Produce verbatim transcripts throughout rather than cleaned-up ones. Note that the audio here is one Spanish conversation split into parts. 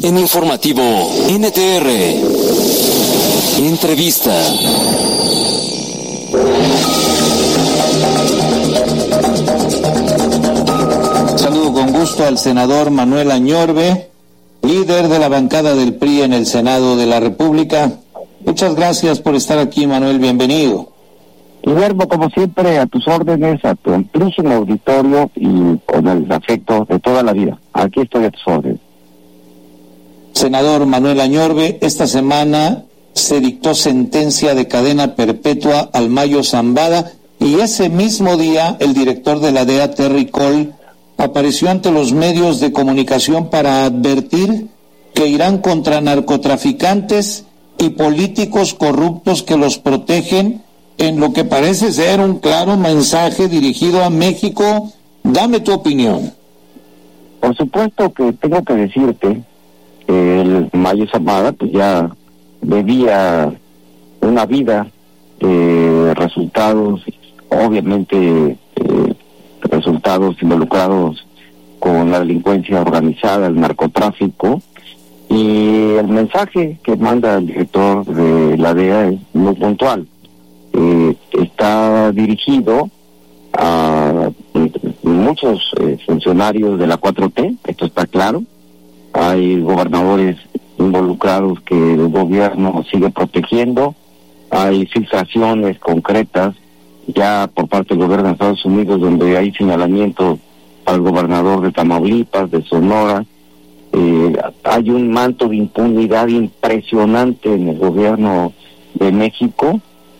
En Informativo N T R. Entrevista. Saludo con gusto al senador Manuel Añorbe, líder de la bancada del P R I en el Senado de la República. Muchas gracias por estar aquí, Manuel, bienvenido. Guillermo, como siempre, a tus órdenes, a tu amplísimo auditorio y con el afecto de toda la vida. Aquí estoy a tus órdenes. Senador Manuel Añorbe, esta semana se dictó sentencia de cadena perpetua al Mayo Zambada y ese mismo día el director de la D E A, Terry Cole, apareció ante los medios de comunicación para advertir que irán contra narcotraficantes y políticos corruptos que los protegen, en lo que parece ser un claro mensaje dirigido a México. Dame tu opinión. Por supuesto que tengo que decirte que el Mayo Zambada pues ya debía una vida de resultados, obviamente eh, resultados involucrados con la delincuencia organizada, el narcotráfico, y el mensaje que manda el director de la D E A es muy puntual. Eh, está dirigido a muchos eh, funcionarios de la cuatro T, esto está claro. Hay gobernadores involucrados que el gobierno sigue protegiendo, hay filtraciones concretas ya por parte del gobierno de Estados Unidos donde hay señalamientos al gobernador de Tamaulipas, de Sonora. Eh, hay un manto de impunidad impresionante en el gobierno de México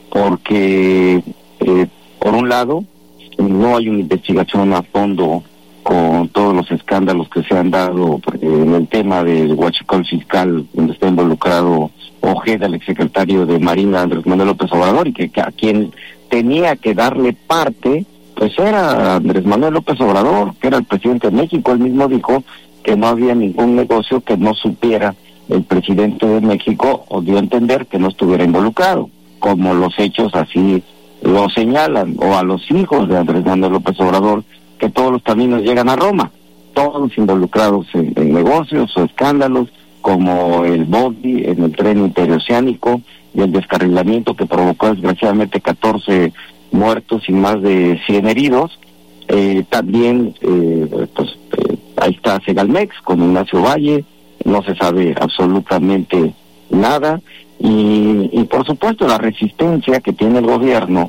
porque eh, por un lado no hay una investigación a fondo con todos los escándalos que se han dado en el tema del huachicol fiscal, donde está involucrado Ojeda, el exsecretario de Marina, Andrés Manuel López Obrador, y que, que a quien tenía que darle parte pues era Andrés Manuel López Obrador, que era el presidente de México. Él mismo dijo que no había ningún negocio que no supiera el presidente de México, o dio a entender que no estuviera involucrado, como los hechos así lo señalan, o a los hijos de Andrés Manuel López Obrador, que todos los caminos llegan a Roma, todos involucrados en, en negocios o escándalos, como el bogey en el tren interoceánico y el descarrilamiento que provocó desgraciadamente catorce muertos y más de cien heridos. Eh, también, eh, pues, eh, ahí está Segalmex con Ignacio Valle, no se sabe absolutamente nada, y, y por supuesto la resistencia que tiene el gobierno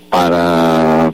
para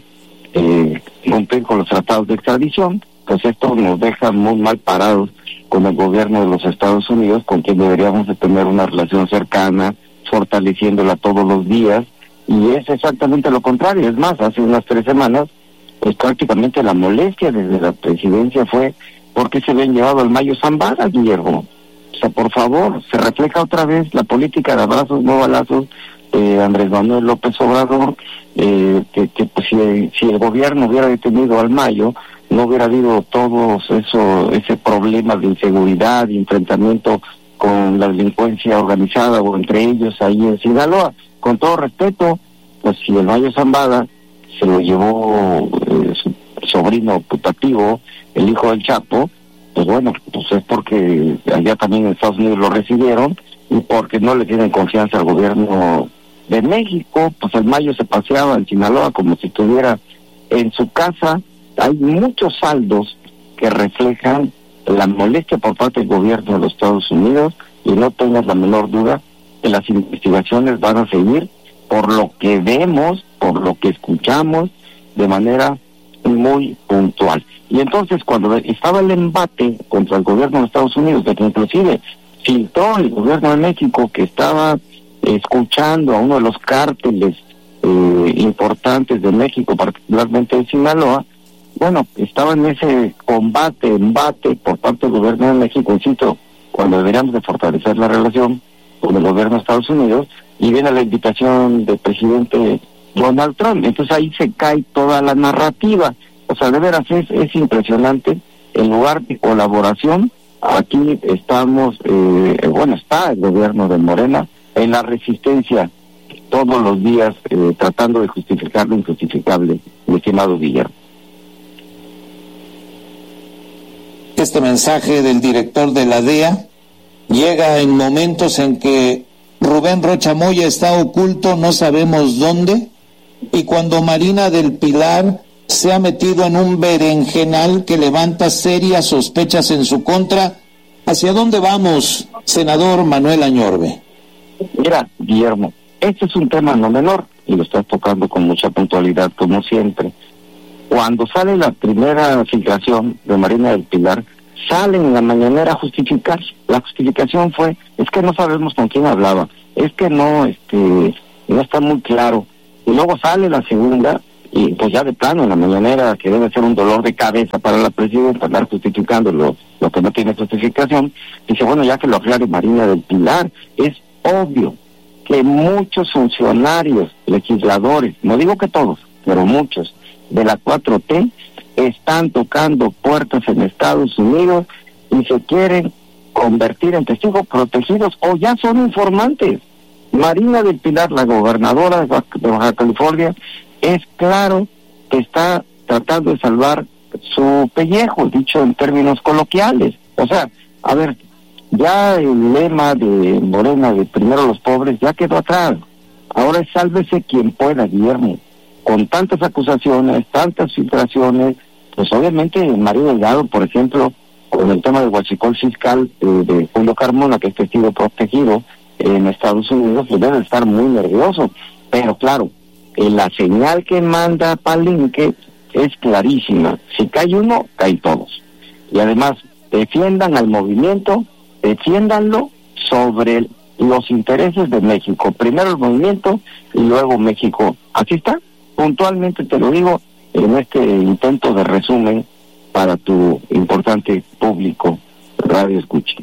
eh, cumplir con los tratados de extradición, pues esto nos deja muy mal parados con el gobierno de los Estados Unidos, con quien deberíamos de tener una relación cercana, fortaleciéndola todos los días, y es exactamente lo contrario. Es más, hace unas tres semanas, pues prácticamente la molestia desde la presidencia fue porque se habían llevado al Mayo Zambada, Guillermo. O sea, por favor, se refleja otra vez la política de abrazos, no balazos, eh, Andrés Manuel López Obrador, eh, que, que pues, si, si el gobierno hubiera detenido al Mayo, no hubiera habido todo eso, ese problema de inseguridad y enfrentamiento con la delincuencia organizada, o entre ellos ahí en Sinaloa. Con todo respeto, pues si el Mayo Zambada se lo llevó eh, su sobrino putativo, el hijo del Chapo, pues bueno, pues es porque allá también en Estados Unidos lo recibieron, y porque no le tienen confianza al gobierno de México. Pues el Mayo se paseaba en Sinaloa como si estuviera en su casa. Hay muchos saldos que reflejan la molestia por parte del gobierno de los Estados Unidos, y no tengas la menor duda que las investigaciones van a seguir por lo que vemos, por lo que escuchamos, de manera muy puntual. Y entonces, cuando estaba el embate contra el gobierno de Estados Unidos, de que inclusive filtró el gobierno de México que estaba escuchando a uno de los cárteles eh, importantes de México, particularmente de Sinaloa, bueno, estaba en ese combate, embate por parte del gobierno de México, insisto, cuando deberíamos de fortalecer la relación con el gobierno de Estados Unidos, y viene la invitación del presidente Donald Trump. Entonces ahí se cae toda la narrativa. O sea, de veras es, es impresionante. En lugar de colaboración, aquí estamos, eh, bueno, está el gobierno de Morena en la resistencia todos los días, eh, tratando de justificar lo injustificable, mi estimado Guillermo. Este mensaje del director de la D E A llega en momentos en que Rubén Rocha Moya está oculto, no sabemos dónde, y cuando Marina del Pilar se ha metido en un berenjenal que levanta serias sospechas en su contra. ¿Hacia dónde vamos, senador Manuel Añorbe? Mira, Guillermo, este es un tema no menor y lo estás tocando con mucha puntualidad, como siempre. Cuando sale la primera filtración de Marina del Pilar, salen en la mañanera a justificar. La justificación fue, es que no sabemos con quién hablaba, es que no, este, no está muy claro. Y luego sale la segunda, y pues ya de plano en la mañanera, que debe ser un dolor de cabeza para la presidenta andar justificando lo, lo que no tiene justificación, dice, bueno, ya que lo aclare Marina del Pilar, es obvio que muchos funcionarios, legisladores, no digo que todos, pero muchos, de la cuatro T, están tocando puertas en Estados Unidos y se quieren convertir en testigos protegidos o ya son informantes. Marina del Pilar, la gobernadora de Baja, de Baja California, es claro que está tratando de salvar su pellejo, dicho en términos coloquiales. O sea, a ver, ya el lema de Morena de primero los pobres ya quedó atrás. Ahora es sálvese quien pueda, Guillermo. Con tantas acusaciones, tantas filtraciones, pues obviamente Mario Delgado, por ejemplo, con el tema del huachicol fiscal eh, de Julio Carmona, que es testigo protegido en Estados Unidos, pues debe estar muy nervioso. Pero claro, eh, la señal que manda Palenque es clarísima. Si cae uno, caen todos. Y además, defiendan al movimiento, defiéndanlo sobre los intereses de México. Primero el movimiento y luego México. Así está. Puntualmente te lo digo en este intento de resumen para tu importante público radio escucha.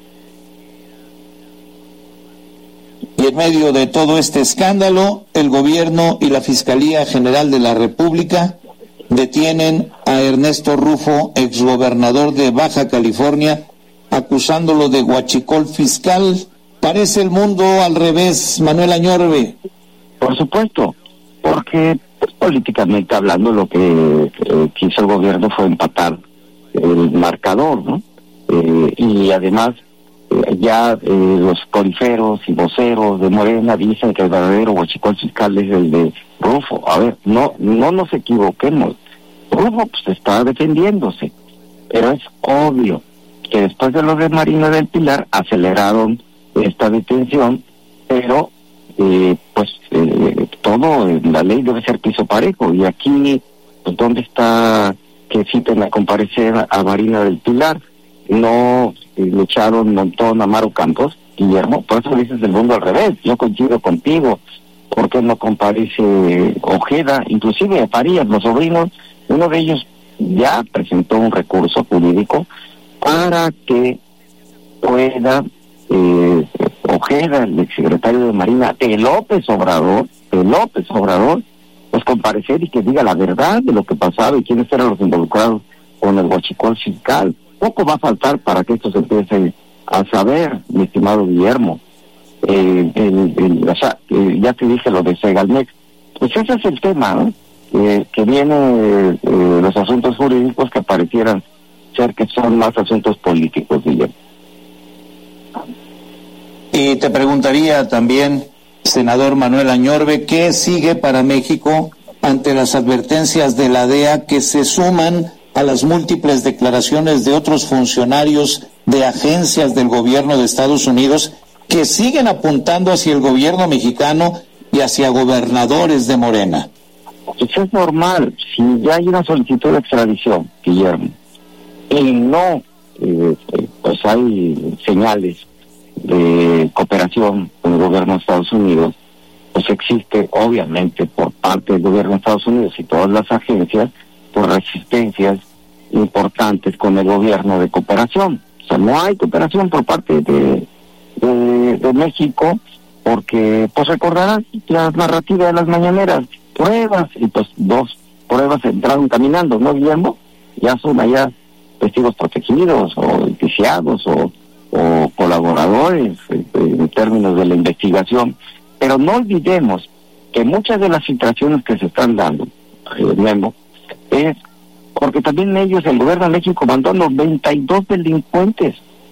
Y en medio de todo este escándalo, el gobierno y la Fiscalía General de la República detienen a Ernesto Rufo, exgobernador de Baja California, acusándolo de huachicol fiscal. Parece el mundo al revés, Manuel Añorbe. Por supuesto, porque pues, políticamente hablando lo que eh, quiso el gobierno fue empatar el marcador, ¿no? Eh, y además eh, ya eh, los coriferos y voceros de Morena dicen que el verdadero huachicol fiscal es el de Rufo. A ver, no no nos equivoquemos. Rufo pues está defendiéndose, pero es obvio que después de lo de Marina del Pilar aceleraron esta detención, pero eh, pues eh, todo en la ley debe ser piso parejo, y aquí pues dónde está que citen a comparecer a, a Marina del Pilar. No eh, le echaron un montón a Maru Campos, Guillermo, por eso dices del mundo al revés. Yo coincido contigo. ¿Por qué no comparece Ojeda? Inclusive Farías, los sobrinos, uno de ellos ya presentó un recurso jurídico para que pueda eh, Ojeda, el exsecretario de Marina, de López Obrador, de López Obrador, pues comparecer y que diga la verdad de lo que pasaba y quiénes eran los involucrados con el huachicol fiscal. Poco va a faltar para que esto se empiece a saber, mi estimado Guillermo. Eh, el, el, o sea, eh, ya te dije lo de Segalmex. Pues ese es el tema, ¿no? Eh, que vienen eh, los asuntos jurídicos que parecieran ser que son más asuntos políticos, Guillermo. Y te preguntaría también, senador Manuel Añorbe, ¿qué sigue para México ante las advertencias de la D E A que se suman a las múltiples declaraciones de otros funcionarios de agencias del gobierno de Estados Unidos que siguen apuntando hacia el gobierno mexicano y hacia gobernadores de Morena? Pues es normal, si ya hay una solicitud de extradición, Guillermo, y no, eh, pues hay señales de cooperación con el gobierno de Estados Unidos, pues existe obviamente por parte del gobierno de Estados Unidos y todas las agencias, por resistencias importantes con el gobierno de cooperación. O sea, no hay cooperación por parte de, de, de México, porque pues recordarás la narrativa de las mañaneras, pruebas, y pues dos pruebas entraron caminando, ¿no, Guillermo? Ya son allá testigos protegidos o indiciados o, o colaboradores en, en términos de la investigación. Pero no olvidemos que muchas de las filtraciones que se están dando, eh, Memo, es porque también ellos, el gobierno de México, mandó noventa y dos delincuentes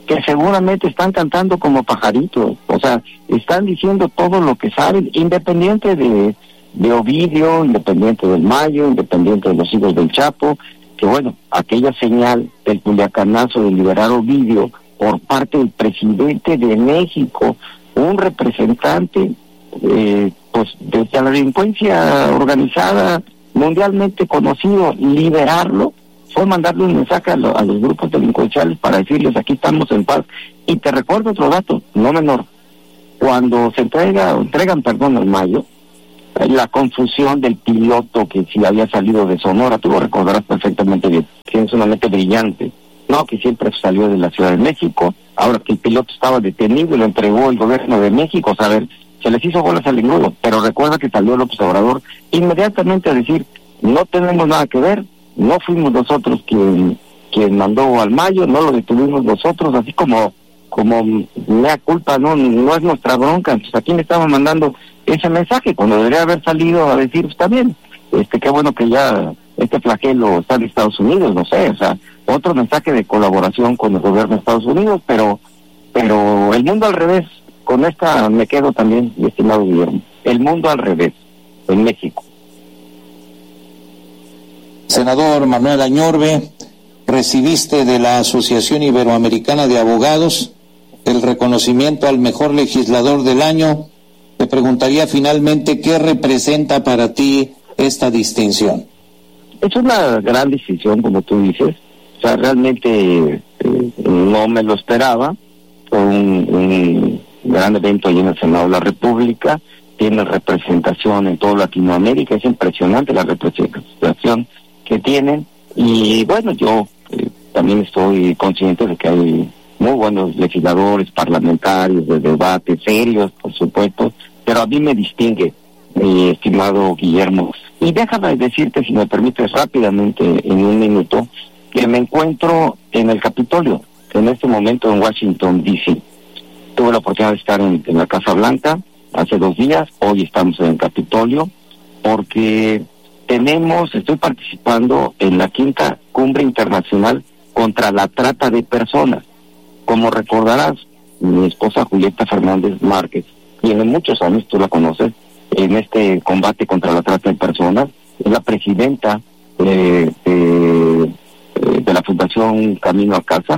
que seguramente están cantando como pajaritos, o sea, están diciendo todo lo que saben, independiente de, de Ovidio, independiente del Mayo, independiente de los hijos del Chapo, que bueno, aquella señal del culiacanazo de liberar a Ovidio por parte del presidente de México, un representante eh, pues de la delincuencia organizada mundialmente conocido, liberarlo fue mandarle un mensaje a, lo, a los grupos delincuenciales para decirles aquí estamos en paz. Y te recuerdo otro dato, no menor, cuando se entrega, entregan perdón al Mayo, la confusión del piloto que si había salido de Sonora, tú lo recordarás perfectamente bien, tienes una mente brillante, no, que siempre salió de la Ciudad de México, ahora que el piloto estaba detenido y lo entregó el gobierno de México, o sea, a ver, se les hizo bolas al engrudo, pero recuerda que salió López Obrador inmediatamente a decir, no tenemos nada que ver, no fuimos nosotros quien quien mandó al Mayo, no lo detuvimos nosotros, así como como mea culpa, no no es nuestra bronca. Entonces, ¿a quién le estaban mandando ese mensaje? Cuando debería haber salido a decir, está bien, este qué bueno que ya este flagelo está en Estados Unidos, no sé, o sea, otro mensaje de colaboración con el gobierno de Estados Unidos, pero pero el mundo al revés, con esta me quedo también, mi estimado Guillermo, el mundo al revés, en México. Senador Manuel Añorbe, recibiste de la Asociación Iberoamericana de Abogados el reconocimiento al mejor legislador del año. Te preguntaría finalmente qué representa para ti esta distinción. Es una gran distinción, como tú dices. O sea, realmente eh, no me lo esperaba. Fue un, un gran evento allí en el Senado de la República. Tiene representación en toda Latinoamérica. Es impresionante la representación que tienen. Y bueno, yo eh, también estoy consciente de que hay muy buenos legisladores, parlamentarios, de debate, serios, por supuesto, pero a mí me distingue, mi estimado Guillermo. Y déjame decirte, si me permites rápidamente, en un minuto, que me encuentro en el Capitolio, en este momento en Washington, D C Tuve la oportunidad de estar en, en la Casa Blanca hace dos días, hoy estamos en el Capitolio, porque tenemos, estoy participando en la quinta cumbre internacional contra la trata de personas. Como recordarás, mi esposa Julieta Fernández Márquez tiene muchos años, tú la conoces, en este combate contra la trata de personas, es la presidenta eh, de, de la Fundación Camino a Casa,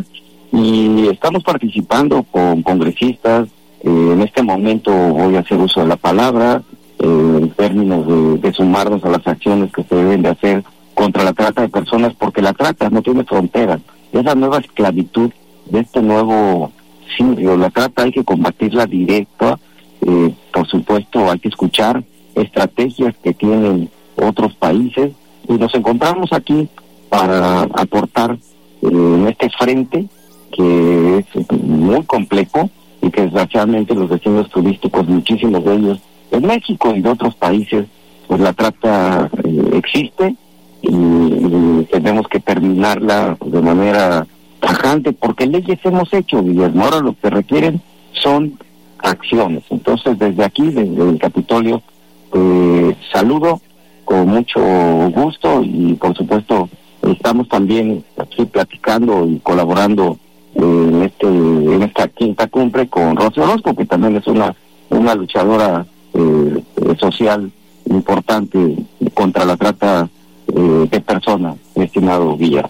y estamos participando con congresistas. Eh, en este momento voy a hacer uso de la palabra, Eh, en términos de, de sumarnos a las acciones que se deben de hacer contra la trata de personas, porque la trata no tiene fronteras. Esa nueva esclavitud de este nuevo siglo, la trata hay que combatirla directa, eh, por supuesto hay que escuchar estrategias que tienen otros países, y nos encontramos aquí para aportar eh, en este frente que es muy complejo y que desgraciadamente los destinos turísticos, muchísimos de ellos en México y de otros países, pues la trata eh, existe y, y tenemos que terminarla de manera tajante, porque leyes hemos hecho, Guillermo, ahora lo que requieren son acciones. Entonces, desde aquí, desde el Capitolio, eh, saludo con mucho gusto, y por supuesto estamos también aquí platicando y colaborando eh, en este en esta quinta cumbre con Rocío Orozco, que también es una una luchadora Eh, social importante contra la trata eh, de personas, mi estimado Villa.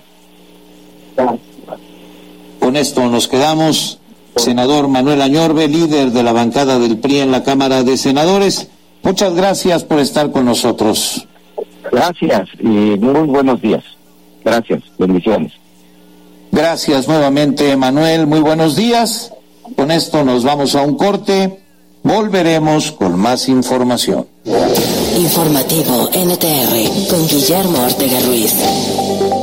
Con esto nos quedamos. Senador Manuel Añorbe, líder de la bancada del P R I en la Cámara de Senadores, muchas gracias por estar con nosotros. Gracias y muy buenos días. Gracias, bendiciones. Gracias nuevamente, Manuel, muy buenos días. Con esto nos vamos a un corte. Volveremos con más información. Informativo N T R con Guillermo Ortega Ruiz.